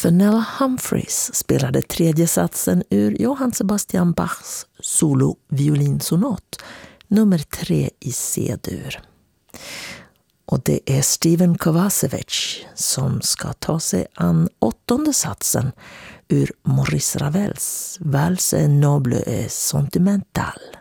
Fenella Humphreys spelade tredje satsen ur Johann Sebastian Bachs solo-violinsonat nummer 3 i C-dur. Och det är Steven Kovacevic som ska ta sig an 8:e satsen ur Maurice Ravels Valse noble et sentimentale.